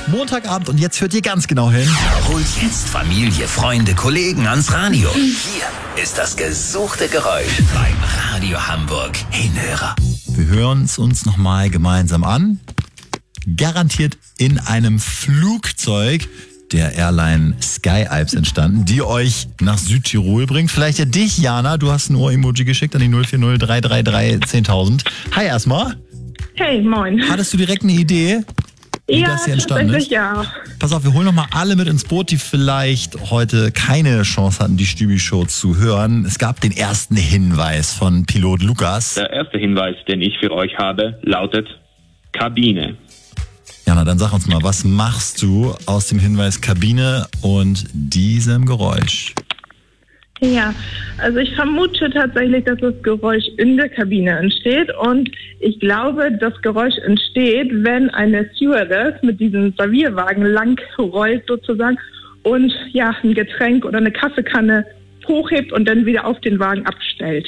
Montagabend und jetzt hört ihr ganz genau hin. Holt jetzt Familie, Freunde, Kollegen ans Radio. Hier ist das gesuchte Geräusch beim Radio Hamburg Hinhörer. Wir hören es uns nochmal gemeinsam an. Garantiert in einem Flugzeug der Airline Sky Alps entstanden, die euch nach Südtirol bringt. Vielleicht ja dich, Jana. Du hast ein Ohr-Emoji geschickt an die 040 333 10.000. Hi erstmal. Hey, moin. Hattest du direkt eine Idee, wie das hier entstanden ist? Ja. Pass auf, wir holen nochmal alle mit ins Boot, die vielleicht heute keine Chance hatten, die Stübi-Show zu hören. Es gab den ersten Hinweis von Pilot Lukas. Der erste Hinweis, den ich für euch habe, lautet Kabine. Jana, dann sag uns mal, was machst du aus dem Hinweis Kabine und diesem Geräusch? Ja, also ich vermute tatsächlich, dass das Geräusch in der Kabine entsteht und ich glaube, das Geräusch entsteht, wenn eine Stewardess mit diesem Servierwagen lang rollt sozusagen und ja, ein Getränk oder eine Kaffeekanne hochhebt und dann wieder auf den Wagen abstellt.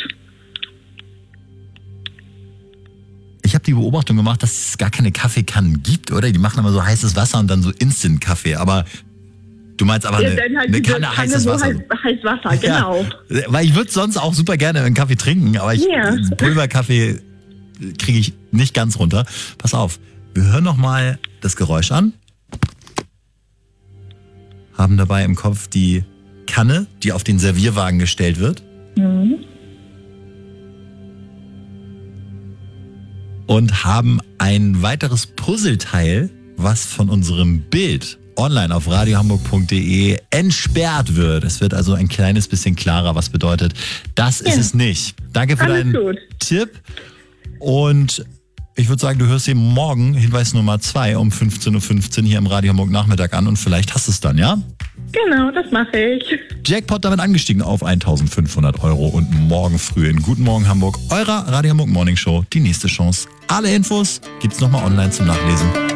Ich habe die Beobachtung gemacht, dass es gar keine Kaffeekannen gibt, oder? Die machen immer so heißes Wasser und dann so Instant-Kaffee, aber du meinst aber eine Kanne heißes Wasser. Heißes Wasser, genau. Ja, weil ich würde sonst auch super gerne einen Kaffee trinken, aber Pulverkaffee kriege ich nicht ganz runter. Pass auf, wir hören nochmal das Geräusch an. Haben dabei im Kopf die Kanne, die auf den Servierwagen gestellt wird. Mhm. Und haben ein weiteres Puzzleteil, was von unserem Bild online auf radiohamburg.de entsperrt wird. Es wird also ein kleines bisschen klarer, was bedeutet, das ist es nicht. Danke für deinen Tipp. Und ich würde sagen, du hörst dir morgen Hinweis Nummer 2 um 15.15 Uhr hier im Radio Hamburg Nachmittag an und vielleicht hast du es dann, ja? Genau, das mache ich. Jackpot damit angestiegen auf 1.500 € und morgen früh in Guten Morgen Hamburg, eurer Radio Hamburg Morning Show, die nächste Chance. Alle Infos gibt's nochmal online zum Nachlesen.